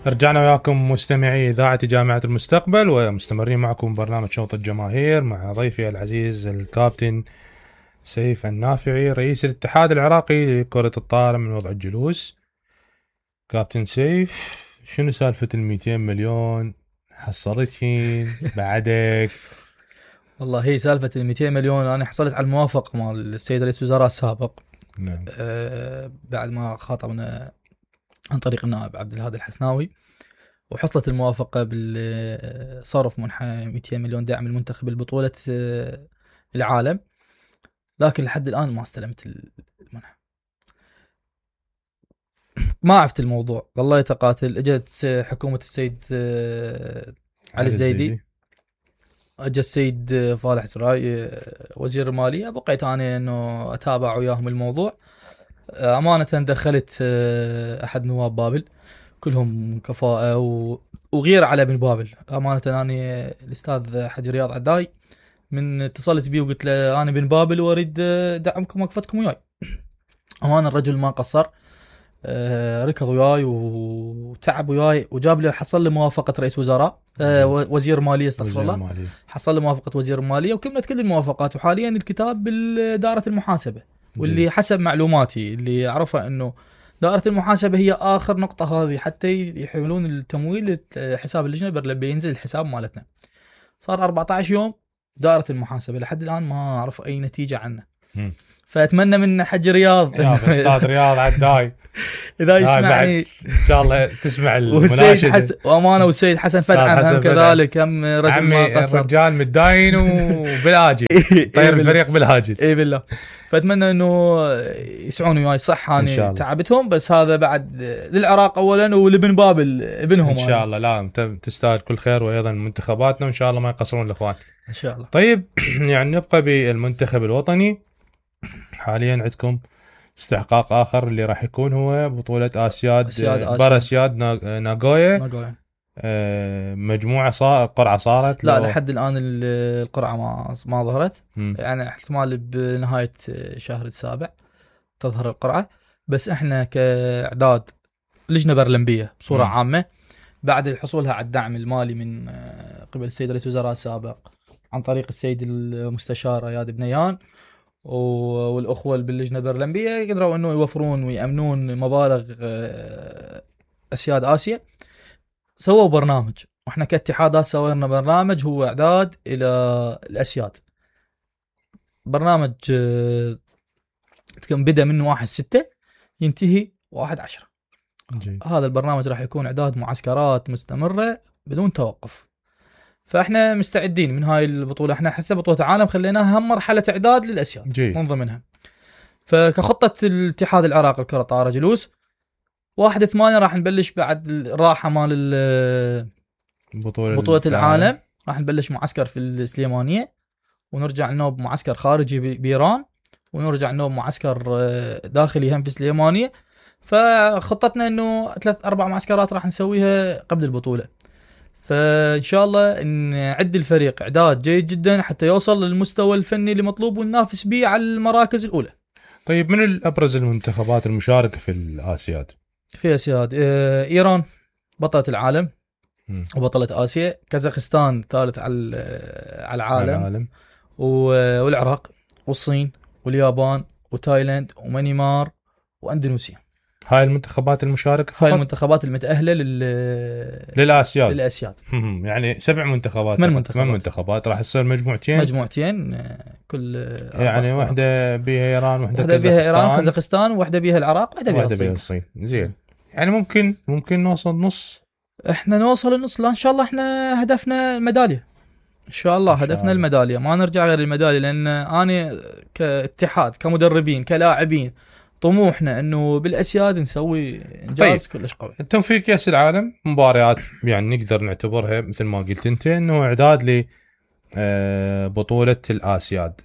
رجعنا وياكم مستمعي إذاعة جامعة المستقبل، ومستمرين معكم برنامج شوط الجماهير مع ضيفي العزيز الكابتن سيف النافعي رئيس الاتحاد العراقي لكرة الطائرة من وضع الجلوس. كابتن سيف، شنو سالفة 200 مليون حصلتين بعدك؟ والله هي سالفة 200 مليون أنا حصلت على الموافقة مال السيد رئيس الوزراء السابق. نعم. بعد ما خاطبنا عن طريق النائب عبد الهادي الحسناوي، وحصلت الموافقة بالصرف منحة 200 مليون دعم المنتخب لبطولة العالم، لكن لحد الآن ما استلمت المنحة. ما عرفت الموضوع، والله يتقاتل. اجت حكومة السيد علي الزيدي، اجى السيد فالح سراي وزير المالية، بقيت أنا إنه أتابع وياهم الموضوع. أمانة دخلت أحد نواب بابل، كلهم كفاءة وغير على بن بابل. أمانة أنا الأستاذ حج رياض عداي من اتصلت بيه وقلت له أنا بن بابل وأريد دعمكم وقفتكم وياي. أمانة الرجل ما قصر، ركض وياي وتعب وياي وجاب له، حصل له موافقة رئيس وزراء وزير مالية، استغفر الله، حصل له موافقة وزير المالية وكملت كل الموافقات. وحاليا الكتاب بالدائرة المحاسبة، واللي حسب معلوماتي اللي أعرفها أنه دائرة المحاسبة هي آخر نقطة هذه حتى يحولون التمويل حساب اللجنة برلبي ينزل الحساب مالتنا. صار 14 يوم دائرة المحاسبة، لحد الآن ما أعرف أي نتيجة عنه. فأتمنى من حج رياض يا أستاذ رياض عداي إذا يسمعني إن شاء الله تسمع المناشدة. وأمانة والسيد حسن فتحة هم كذلك، هم رجل ما قصر، الرجال متداين وبالآجل طير الفريق بالآجل. إيه بالله. فأتمنى إنه يسعون وياي صحة، أنا تعبتهم، بس هذا بعد للعراق أولا ولبن بابل ابنهم إن شاء الله. لا تستاهل كل خير، وأيضا منتخباتنا وإن شاء الله ما يقصرون الإخوان إن شاء الله. طيب يعني نبقى بالمنتخب الوطني. حاليا عندكم استحقاق آخر اللي راح يكون هو بطولة آسياد باراسياد ناغويا. مجموعة قرعة صارت؟ لا لحد الآن القرعة ما ظهرت. يعني احتمال بنهاية شهر السابع تظهر القرعة. بس احنا كإعداد لجنة برلمبية بصورة عامة، بعد حصولها على الدعم المالي من قبل السيد رئيس الوزراء السابق عن طريق السيد المستشار اياد بنيان والأخوة باللجنة البرلمبية، قدروا أنه يوفرون ويأمنون مبالغ أسياد آسيا. سووا برنامج، وإحنا كاتحادات سوينا برنامج هو إعداد إلى الأسياد. برنامج بدأ من 1/6 ينتهي 1/10. هذا البرنامج راح يكون إعداد معسكرات مستمرة بدون توقف. فاحنا مستعدين من هاي البطوله. احنا حسب بطوله العالم خليناها هم مرحله اعداد للاسياد من ضمنها. فكخطه الاتحاد العراقي لكره الطائره جلوس 1/8 راح نبلش بعد الراحه مال بطوله العالم. راح نبلش معسكر في السليمانيه، ونرجع نوب معسكر خارجي بايران، ونرجع نوب معسكر داخلي هم في السليمانيه. فخطتنا انه 3-4 معسكرات راح نسويها قبل البطوله. فإن شاء الله نعد الفريق إعداد جيد جدا حتى يوصل للمستوى الفني اللي مطلوب وننافس به على المراكز الأولى. طيب من الأبرز المنتخبات المشاركة في الآسياد؟ في آسياد إيران بطلة العالم وبطلة آسيا، كازاخستان ثالث على العالم، والعراق والصين واليابان وتايلاند ومانيمار وأندونيسيا. هاي المنتخبات المشاركة فقط؟ هاي المنتخبات المتأهلة للآسياد. يعني 7 منتخبات، 8 منتخبات راح تصير مجموعتين كل يعني واحدة بيها إيران، واحدة بيها كازاخستان، وواحدة بيها العراق، واحدة بيها الصين. زين، يعني ممكن نوصل نص. احنا نوصل النص، لا ان شاء الله. احنا هدفنا الميدالية ان شاء الله. هدفنا الميدالية، ما نرجع غير الميدالية. لان انا كاتحاد كمدربين كلاعبين طموحنا انه بالاسياد نسوي انجاز كلش قوي. التوفيق كاس العالم مباريات يعني نقدر نعتبرها مثل ما قلت انت انه اعداد ل بطولة الآسياد.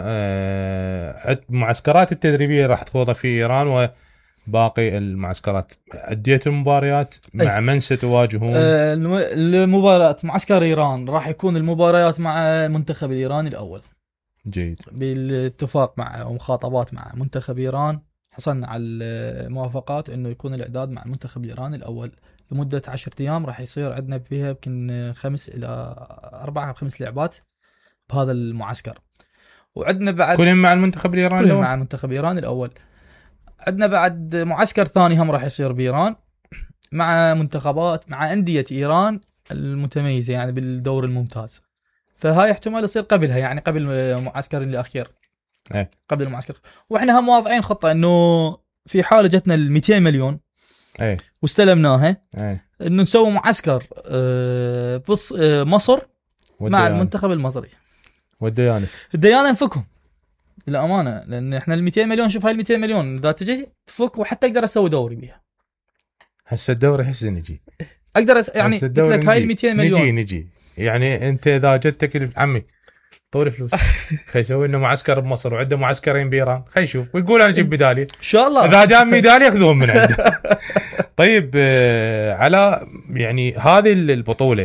معسكرات التدريبية راح تخوضها في إيران وباقي المعسكرات. أديت المباريات مع من ستواجهون؟ المباراة معسكر إيران راح يكون المباريات مع المنتخب الإيراني الأول. جيد. بالاتفاق مع ومخاطبات مع منتخب إيران حصلنا على الموافقات انه يكون الاعداد مع المنتخب الايراني الاول لمده 10 ايام. راح يصير عندنا فيها يمكن 5 إلى 4 أو 5 لعبات بهذا المعسكر. وعندنا بعد كلهم مع المنتخب الايراني كلهم مع المنتخب الايراني الاول. عندنا بعد معسكر ثاني هم راح يصير بايران مع منتخبات مع انديه ايران المتميزه يعني بالدور الممتاز. فهاي احتمال يصير قبلها يعني قبل معسكر الاخير. قبل المعسكر. واحنا هم واضعين خطه انه في حاله جتنا ال 200 مليون واستلمناها انه نسوي معسكر بص مصر مع المنتخب المصري والديانه نفكهم للامانه. لان احنا ال 200 مليون شوف هاي ال 200 مليون اذا تجي تفك وحتى اقدر اسوي دوري بيها. هسه الدوري هسه نجي اقدر يعني قلت لك هاي ال 200 مليون نجي يعني انت اذا جتك عمي طوري فلوس خي يسوي لنا معسكر بمصر وعنده معسكرين بايران خي يشوف ويقول انا جيب ميداليه ان شاء الله. اذا جاب ميداليه ياخذوهم من عنده. طيب على يعني هذه البطوله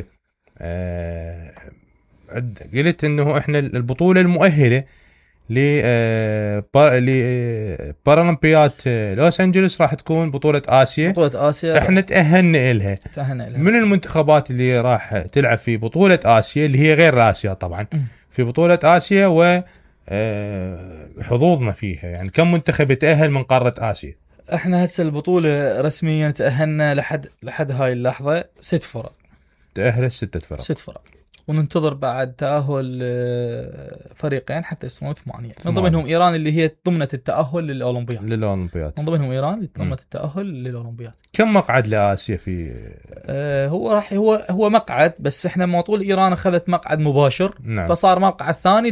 قلت انه احنا البطوله المؤهله لبارالمبيات لوس أنجلوس راح تكون بطولة آسيا. احنا تأهلنا إلها. من المنتخبات اللي راح تلعب في بطولة آسيا اللي هي غير آسيا طبعا في بطولة آسيا وحظوظنا فيها يعني كم منتخب يتأهل من قارة آسيا؟ احنا هسه البطولة رسميا تأهلنا لحد هاي اللحظة 6 فرق. تأهل 6 فرق. وننتظر بعد تأهل فريقين حتى يصيرون 8 من ضمنهم إيران اللي هي ضمنت التأهل للأولمبياد. من ضمنهم إيران اللي ضمنت التأهل للأولمبياد. كم مقعد لآسيا في هو مقعد بس احنا ما طول إيران أخذت مقعد مباشر. نعم. فصار مقعد ثاني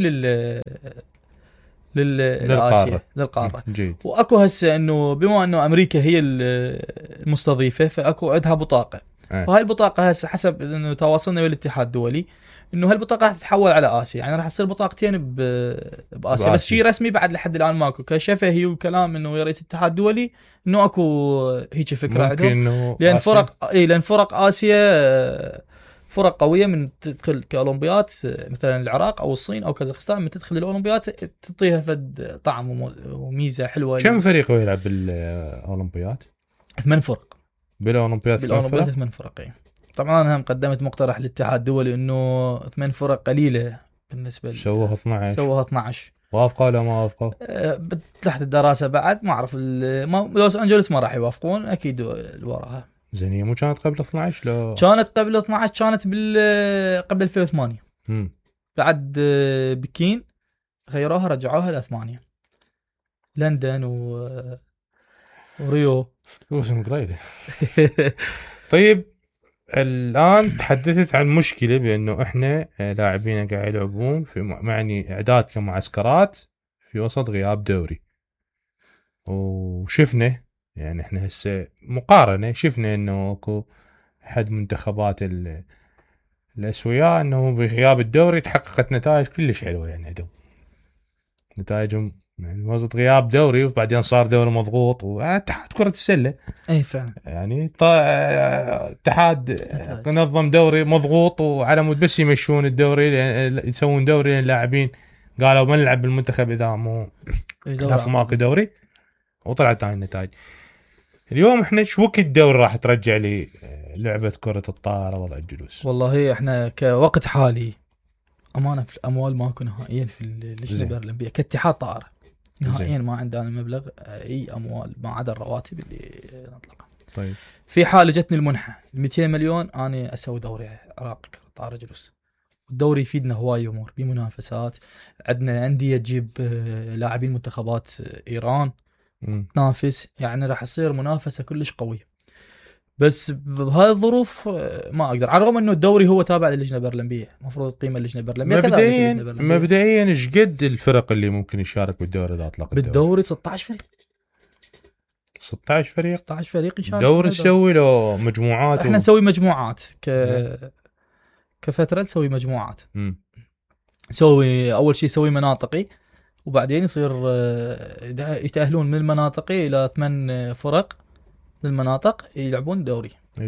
للقارة. جيد. وأكو هسه إنه بما إنه أمريكا هي المستضيفة فأكو عندها بطاقة. فهاي البطاقة هسه حسب إنه تواصلنا بالاتحاد الدولي إنه هالبطاقة راح تتحول على آسيا يعني راح تصير بطاقتين بآسيا. بس شيء رسمي بعد لحد الآن ماكو كشفهي وكلام إنه يا رئيس الاتحاد الدولي إنه أكو هيك فكرة عندهم لأن فرق آسيا فرق قوية من تدخل كأولمبيات مثلا العراق أو الصين أو كازاخستان من تدخل الأولمبيات تعطيها فد طعم وميزة حلوة. كم فريق يلعب بالأولمبيات؟ 8 فرق بالأولمبيات 8 فرق. طبعا أنا قدمت مقترح للاتحاد الدولي إنه 8 فرق قليلة بالنسبة سووها 12 وافقوا ولا ما وافقوا؟ تحت الدراسة بعد ما أعرف لوس أنجلوس ما راح يوافقون أكيد وراها. زين هي مو كانت قبل 12 لو كانت قبل 12 كانت قبل 2008 بعد بكين غيروها رجعوها ل 8 لندن وريو واسم قليل. طيب الآن تحدثت عن مشكلة بأنه إحنا لاعبين قاعد يلعبون في معني إعداد كمعسكرات في وسط غياب دوري. وشفنا يعني إحنا هسه مقارنة شفنا إنه أكو أحد منتخبات الأسوياء إنه بغياب الدوري تحققت نتائج كلش حلوة يعني عندهم نتائجهم يعني وسط غياب دوري وبعدين صار دوري مضغوط واتحاد كرة السلة اي فعلا يعني اتحاد نظم دوري مضغوط وعلى مود بس يمشون الدوري يسوون دوري للاعبين قالوا ما نلعب بالمنتخب اذا مو ماكو دوري وطلعت هاي النتائج. اليوم احنا شو وقت الدوري راح ترجع لي لعبة كرة الطائرة وضع الجلوس؟ والله احنا كوقت حالي امانة في الاموال ماكو نهائيا في اللجنة الأولمبية كاتحاد طائرة نهائيا ما عندنا مبلغ اي اموال ما عدا الرواتب اللي نطلقها. طيب في حال جتني المنحه 200 مليون انا اسوي دوري عراقي طائره جلوس. الدوري يفيدنا هواي امور بمنافسات عندنا انديه تجيب لاعبين منتخبات ايران تنافس يعني راح يصير منافسه كلش قويه. بس بهذه الظروف ما اقدر على الرغم انه الدوري هو تابع للجنه البرلمبيه المفروض قيمه اللجنه البرلمبيه مبدئيا ايش قد الفرق اللي ممكن يشارك بالدوري اذا اطلق بالدوري 16 فريق 16 فريق يشارك. دوري تسوي له مجموعات احنا نسوي مجموعات كفتره نسوي مجموعات نسوي اول شيء نسوي مناطقي وبعدين يصير يتاهلون من المناطقي الى 8 فرق للمناطق يلعبون دوري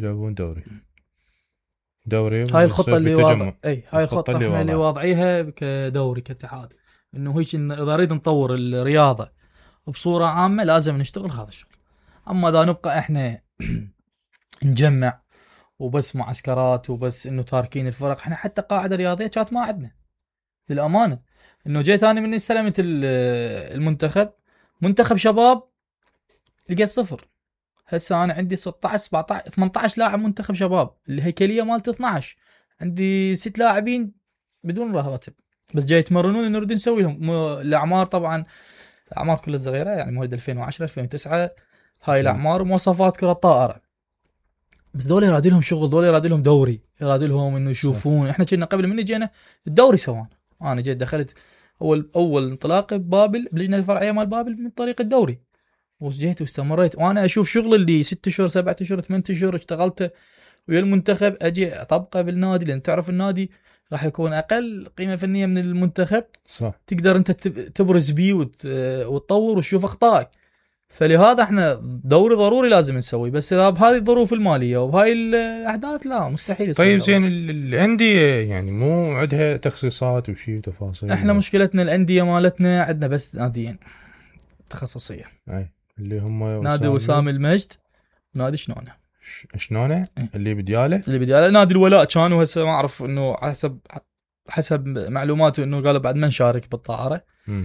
هاي الخطه اللي هاي الخطه اللي واضعيها كدوري كاتحاد انه هيك اذا نريد نطور الرياضه بصورة عامة لازم نشتغل هذا الشغل. اما اذا نبقى احنا نجمع وبس معسكرات وبس انه تاركين الفرق، احنا حتى قاعدة رياضية كانت ما عندنا للأمانة. انه جيت انا من استلمت المنتخب، منتخب شباب لقيت 0. هسه انا عندي 16 17 18 لاعب منتخب شباب، الهيكليه مالت 12 عندي 6 لاعبين بدون رواتب، بس جاي يتمرنون نريد نسوي لهم الاعمار. طبعا الاعمار كلها صغيره، يعني مواليد 2010 2009 هاي الاعمار، مواصفات كره طائره. بس دول يراد لهم شغل، دول يراد لهم دوري، يراد لهم انه يشوفون. احنا كنا قبل من جينا الدوري سواء، انا جيت دخلت اول انطلاقه ببابل بلجنه الفرعيه مال بابل من طريق الدوري، وجيت واستمريت وانا اشوف شغل اللي 6 شهور 7 شهور 8 شهور اشتغلته ويا المنتخب اجي اطبقه بالنادي، لان تعرف النادي راح يكون اقل قيمه فنيه من المنتخب. صح. تقدر انت تبرز بيه وتطور وتشوف اخطائك. فلهذا احنا دوري ضروري لازم نسوي، بس اذا بهذه الظروف الماليه وبهاي الاحداث لا مستحيل يصير. طيب زين الانديه يعني مو عندها تخصيصات وشي وتفاصيل؟ احنا مشكلتنا الانديه مالتنا عندنا بس ناديين تخصصيه، اي اللي هم نادي وسام المجد ونادي شنونه. شنونه اللي بدياله نادي الولاء كانوا هسه ما اعرف انه حسب معلوماته انه قالوا بعد ما نشارك بالطائره.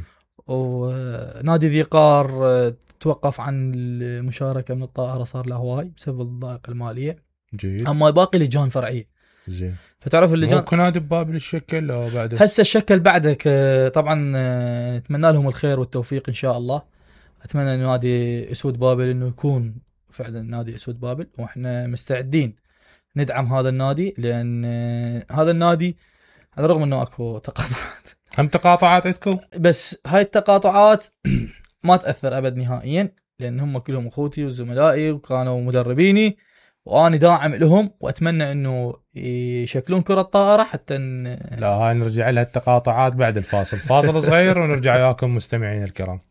ونادي ذي قار توقف عن المشاركه من الطائره، صار له هواي بسبب الضائقه الماليه. جيد. اما باقي لجان فرعيه زين. فتعرف اللجان ممكن نادي ببابل الشكل او بعد هسه الشكل بعدك. طبعا نتمنى لهم الخير والتوفيق ان شاء الله. اتمنى ان نادي اسود بابل انه يكون فعلا نادي اسود بابل، واحنا مستعدين ندعم هذا النادي، لان هذا النادي على الرغم انه اكو تقاطعات، هم تقاطعات عندكم، بس هاي التقاطعات ما تاثر ابد نهائيا، لان هم كلهم اخوتي وزملائي وكانوا مدربيني وانا داعم لهم، واتمنى انه يشكلون كرة طائرة حتى لا هاي نرجع لها التقاطعات بعد الفاصل. فاصل صغير ونرجع وياكم مستمعين الكرام.